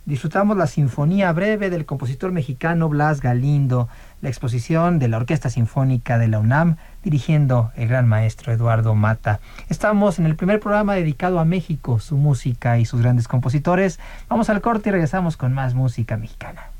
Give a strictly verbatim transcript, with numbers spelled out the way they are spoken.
disfrutamos la Sinfonía Breve del compositor mexicano Blas Galindo, la exposición de la Orquesta Sinfónica de la UNAM, dirigiendo el gran maestro Eduardo Mata. Estamos en el primer programa dedicado a México, su música y sus grandes compositores. Vamos al corte y regresamos con más música mexicana.